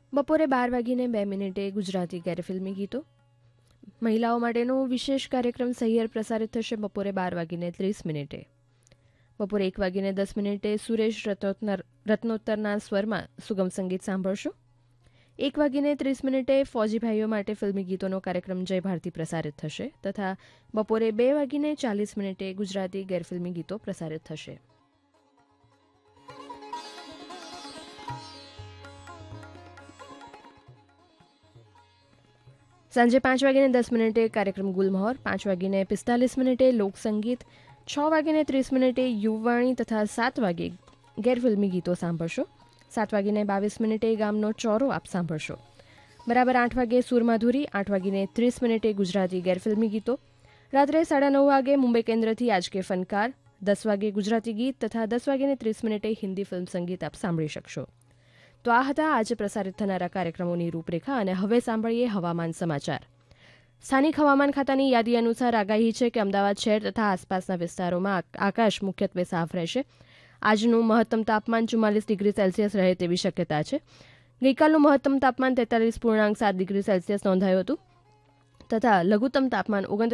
બપોરે 12:02 ગુજરાતી ગેરફિલ્મી ગીતો. મહિલાઓ માટેનો વિશેષ કાર્યક્રમ સહિયર પ્રસારિત થશે બપોરે 12:30. બપોરે 1:10 સુરેશ રત્નોત્તરના સ્વરમાં સુગમ સંગીત સાંભળશો. 1:30 ફૌજી ભાઈઓ માટે ફિલ્મી ગીતોનો કાર્યક્રમ જય ભારતી પ્રસારિત થશે તથા બપોરે 2:40 ગુજરાતી ગેરફિલ્મી ગીતો પ્રસારિત થશે. સાંજે 5:10 કાર્યક્રમ ગુલમહોર, 5:45 લોકસંગીત, 6:30 યુવવાણી તથા 7 વાગે ગેરફિલ્મી ગીતો સાંભળશો. 7:22 ગામનો ચોરો આપ સાંભળશો. બરાબર 8 વાગે સુરમાધુરી, 8:30 ગુજરાતી ગેરફિલ્મી ગીતો. રાત્રે 9:30 વાગે મુંબઈ કેન્દ્રથી આજકે ફનકાર, 10 વાગે ગુજરાતી ગીત તથા 10:30 હિન્દી ફિલ્મ સંગીત આપ સાંભળી શકશો. તો આ હતા આજે પ્રસારિત થનારા કાર્યક્રમોની રૂપરેખા અને હવે સાંભળીએ હવામાન સમાચાર. સ્થાનિક હવામાન ખાતાની યાદી અનુસાર આગાહી છે કે અમદાવાદ શહેર તથા આસપાસના વિસ્તારોમાં આકાશ મુખ્યત્વે સાફ રહેશે. આજનું મહત્તમ તાપમાન 44 ડિગ્રી સેલ્સિયસ રહે તેવી શક્યતા છે. ગઈકાલનું મહત્તમ તાપમાન 43.7 ડિગ્રી સેલ્સિયસ નોંધાયું હતું તથા લઘુત્તમ તાપમાન 29